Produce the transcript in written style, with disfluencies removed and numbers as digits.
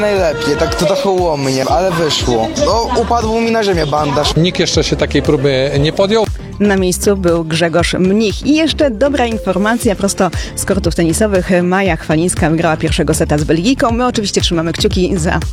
Najlepiej, tak to trochę ułomnie, ale wyszło. No, upadł mi na ziemię bandaż. Nikt jeszcze się takiej próby nie podjął. Na miejscu był Grzegorz Mnich. I jeszcze dobra informacja prosto z kortów tenisowych. Maja Chwalińska wygrała pierwszego seta z Belgijką. My oczywiście trzymamy kciuki za